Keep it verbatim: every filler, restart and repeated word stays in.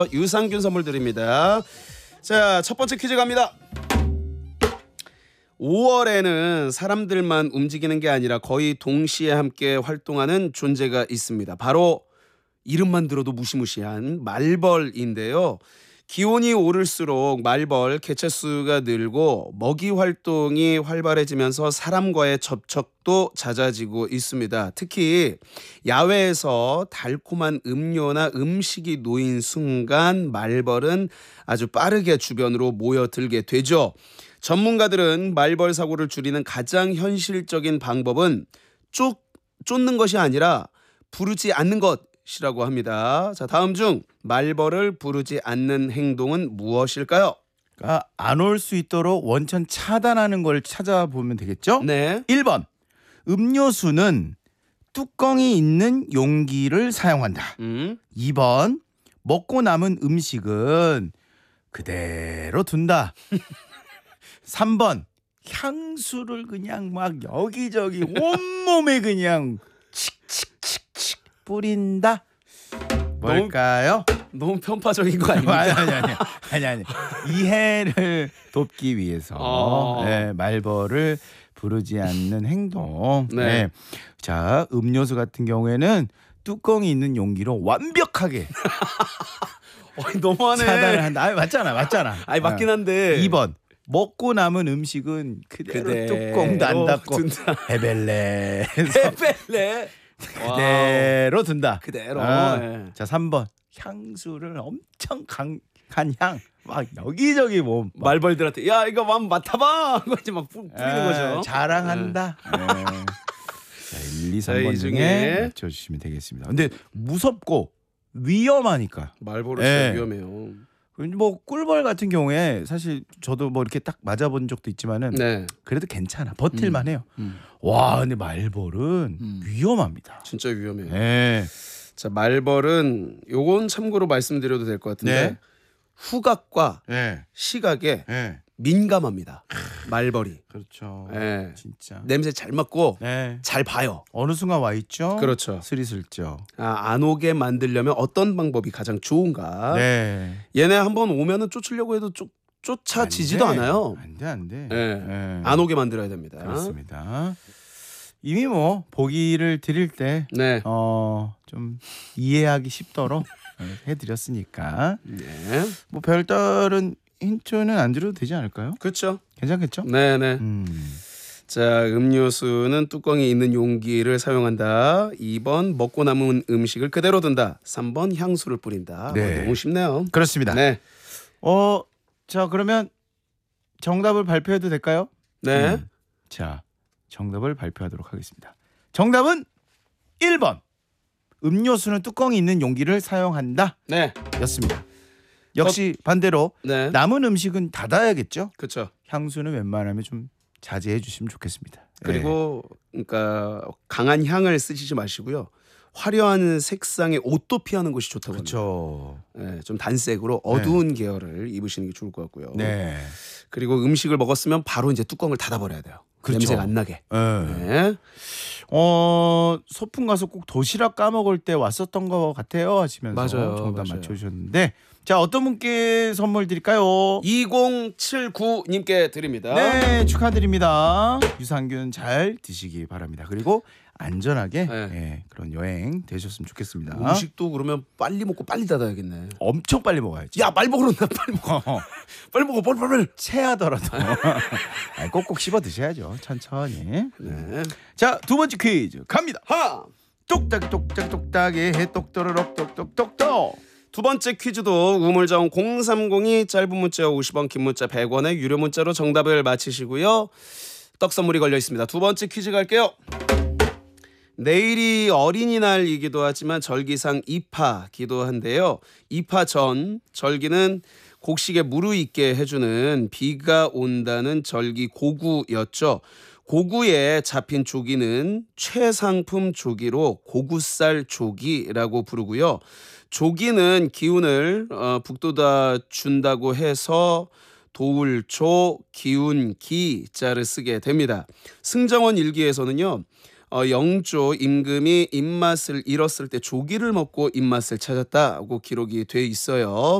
유산균 선물 드립니다. 자, 첫 번째 퀴즈 갑니다. 오월에는 사람들만 움직이는 게 아니라 거의 동시에 함께 활동하는 존재가 있습니다. 바로 이름만 들어도 무시무시한 말벌인데요. 기온이 오를수록 말벌 개체수가 늘고 먹이 활동이 활발해지면서 사람과의 접촉도 잦아지고 있습니다. 특히 야외에서 달콤한 음료나 음식이 놓인 순간 말벌은 아주 빠르게 주변으로 모여들게 되죠. 전문가들은 말벌 사고를 줄이는 가장 현실적인 방법은 쫓, 쫓는 것이 아니라 부르지 않는 것이라고 합니다. 자, 다음 중 말벌을 부르지 않는 행동은 무엇일까요? 그러니까 안 올 수 있도록 원천 차단하는 걸 찾아보면 되겠죠? 네. 일 번 음료수는 뚜껑이 있는 용기를 사용한다. 음. 이 번 먹고 남은 음식은 그대로 둔다. 삼 번 향수를 그냥 막 여기저기 온몸에 그냥 칙칙칙칙 뿌린다. 뭘까요? 너무 편파적인 거 아니 아닙니까? 아니 아니 아니 아니 이해를 돕기 위해서 어. 네, 말벌을 부르지 않는 행동. 네. 네. 자, 음료수 같은 경우에는 뚜껑이 있는 용기로 완벽하게 어이, 너무하네. 차단을 한다. 아, 맞잖아, 맞잖아. 아니 맞긴 한데. 이 번 먹고 남은 음식은 그대로, 그대로 뚜껑도 안 닫고 둔다. 헤벨레 헤벨레. 그대로 둔다. 그대로. 아, 예. 자, 삼 번 향수를 엄청 강한 향 막 여기저기 뭐 막, 말벌들한테 야 이거 한번 맡아봐 하고 이제 막 뿌- 뿌리는 에, 거죠. 자랑한다. 네. 자, 일, 이, 자, 삼 번 이 중에 중에 맞춰주시면 되겠습니다. 근데 무섭고 위험하니까. 말벌은 예. 진짜 위험해요. 뭐 꿀벌 같은 경우에 사실 저도 뭐 이렇게 딱 맞아본 적도 있지만은 네. 그래도 괜찮아. 버틸만 해요. 음. 와, 근데 말벌은 음. 위험합니다. 진짜 위험해요. 네. 자, 말벌은 요건 참고로 말씀드려도 될 것 같은데 네. 후각과 네. 시각에 네. 민감합니다. 말벌이. 그렇죠. 네. 진짜. 냄새 잘 맡고 네. 잘 봐요. 어느 순간 와 있죠. 그렇죠. 스리슬쩍. 아, 안 오게 만들려면 어떤 방법이 가장 좋은가? 네. 얘네 한번 오면은 쫓으려고 해도 쫓, 쫓아지지도 안 돼. 않아요. 안 돼, 안 돼. 네. 네. 안 오게 만들어야 됩니다. 그렇습니다. 이미 뭐 보기를 드릴 때 네. 어, 좀 이해하기 쉽도록 해드렸으니까 네. 뭐 별다른 힌트는 안 드려도 되지 않을까요? 그렇죠. 괜찮겠죠? 네, 네. 음. 자, 음료수는 뚜껑이 있는 용기를 사용한다. 이 번 먹고 남은 음식을 그대로 둔다. 삼 번 향수를 뿌린다. 네. 어, 너무 쉽네요. 그렇습니다. 네. 어, 자 그러면 정답을 발표해도 될까요? 네. 음. 자, 정답을 발표하도록 하겠습니다. 정답은 일 번. 음료수는 뚜껑이 있는 용기를 사용한다. 네. 였습니다. 역시 반대로 네. 남은 음식은 닫아야겠죠. 그렇죠. 향수는 웬만하면 좀 자제해 주시면 좋겠습니다. 그리고 그러니까 강한 향을 쓰시지 마시고요. 화려한 색상의 옷도 피하는 것이 좋다고 합니다. 그렇죠. 네, 좀 단색으로 어두운 계열을 입으시는 게 좋을 것 같고요. 네. 그리고 음식을 먹었으면 바로 이제 뚜껑을 닫아버려야 돼요. 그렇죠. 냄새가 안 나게. 네. 네. 어, 소풍 가서 꼭 도시락 까먹을 때 왔었던 것 같아요 하시면서 맞아요, 정답 맞아요. 맞춰주셨는데 자 어떤 분께 선물 드릴까요? 이공칠구 님께 드립니다. 네 축하드립니다. 유산균 잘 드시기 바랍니다. 그리고 안전하게 네. 예, 그런 여행 되셨으면 좋겠습니다. 음식도 그러면 빨리 먹고 빨리 닫아야겠네. 엄청 빨리 먹어야지. 야, 빨리 먹으러 나 빨리 먹어. 빨리 먹어, 빨리 빨리. 체하더라도 아니, 꼭꼭 씹어 드셔야죠. 천천히. 네. 자 두 번째 퀴즈 갑니다. 하. 똑딱이 똑딱이 똑딱이 해 똑또르륵 똑똑똑똑. 두 번째 퀴즈도 우물정 공삼공이 짧은 문자 오십 원, 긴 문자 백 원의 유료 문자로 정답을 맞히시고요. 떡 선물이 걸려 있습니다. 두 번째 퀴즈 갈게요. 내일이 어린이날이기도 하지만 절기상 입하기도 한데요. 입하 전 절기는 곡식에 무르익게 해주는 비가 온다는 절기 고구였죠. 고구에 잡힌 조기는 최상품 조기로 고구쌀 조기라고 부르고요. 조기는 기운을 어, 북돋아 준다고 해서 도울조, 기운, 기자를 쓰게 됩니다. 승정원 일기에서는요. 어, 영조 임금이 입맛을 잃었을 때 조기를 먹고 입맛을 찾았다고 기록이 돼 있어요.